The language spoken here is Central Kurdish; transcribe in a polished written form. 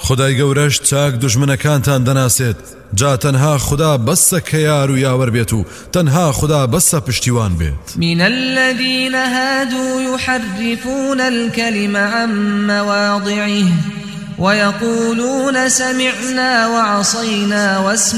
خدای گەورەش چاک دوژمنەکانتان دەناسێت جا تەنها خدا بەسە کە یار و یاوەر بێت و تەنها خدا بەسە پشتیوان بێت. من الذين هادوا يحرفون الكلم عن مواضعه ويقولون سمعنا وعصينا واسمعنا